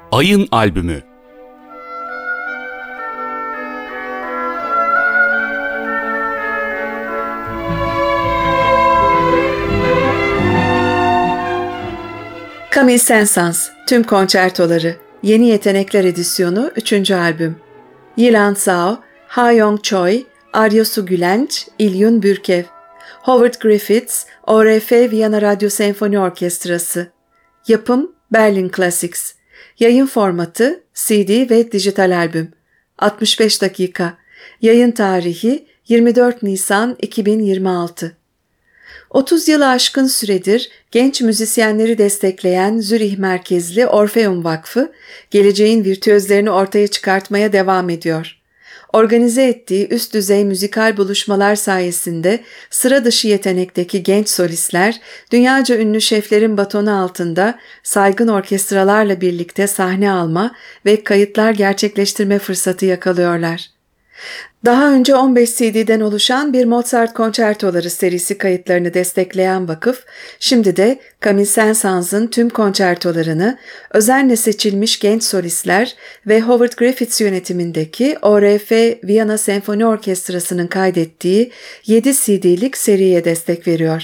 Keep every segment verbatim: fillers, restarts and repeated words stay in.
Ayın Albümü. Camille Saint-Saëns Tüm Konçertoları Yeni Yetenekler Edisyonu üçüncü albüm. Yilan Zhao, Ha-Young Choi, Aryosu Gülenç, İlyun Bürkev. Howard Griffiths, O R F Viyana Radyo Senfoni Orkestrası. Yapım Berlin Classics. Yayın formatı C D ve dijital albüm. altmış beş dakika. Yayın tarihi yirmi dört Nisan iki bin yirmi altı. otuz yılı aşkın süredir genç müzisyenleri destekleyen Zürih merkezli Orfeum Vakfı, geleceğin virtüözlerini ortaya çıkartmaya devam ediyor. Organize ettiği üst düzey müzikal buluşmalar sayesinde sıra dışı yetenekteki genç solistler, dünyaca ünlü şeflerin batonu altında saygın orkestralarla birlikte sahne alma ve kayıtlar gerçekleştirme fırsatı yakalıyorlar. Daha önce on beş C D'den oluşan bir Mozart konçertoları serisi kayıtlarını destekleyen vakıf, şimdi de Camille Saint-Saëns'ın tüm konçertolarını özenle seçilmiş genç solistler ve Howard Griffiths yönetimindeki O R F Viyana Senfoni Orkestrası'nın kaydettiği yedi C D'lik seriye destek veriyor.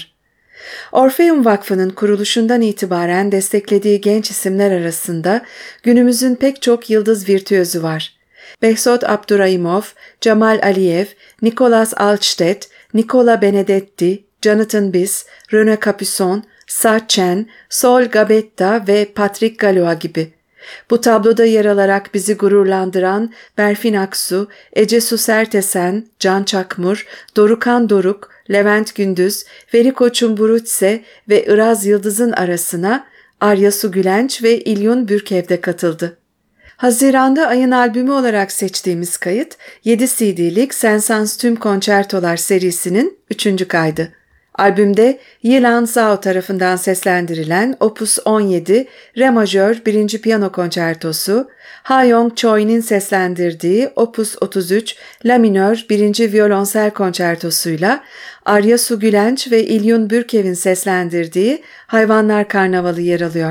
Orfeum Vakfı'nın kuruluşundan itibaren desteklediği genç isimler arasında günümüzün pek çok yıldız virtüözü var. Behzod Abdurrahimov, Cemal Aliyev, Nicolas Altstedt, Nicola Benedetti, Jonathan Biss, René Capuçon, Sa Chen, Sol Gabetta ve Patrick Galois gibi. Bu tabloda yer alarak bizi gururlandıran Berfin Aksu, Ece Su Sertesen, Can Çakmur, Dorukan Doruk, Levent Gündüz, Veri Koçun Burutse ve Iraz Yıldız'ın arasına Aryosu Gülenç ve İlyun Bürkev de katıldı. Haziran'da ayın albümü olarak seçtiğimiz kayıt, yedi C D'lik Saint-Saëns Tüm Konçertolar serisinin üçüncü kaydı. Albümde Yilan Zhao tarafından seslendirilen Opus on yedi Re majör birinci Piyano Konçertosu, Ha-Young Choi'nin seslendirdiği Opus otuz üç La minör birinci Violonsel Konçertosuyla Aryosu Gülenç ve İlyun Bürkev'in seslendirdiği Hayvanlar Karnavalı yer alıyor.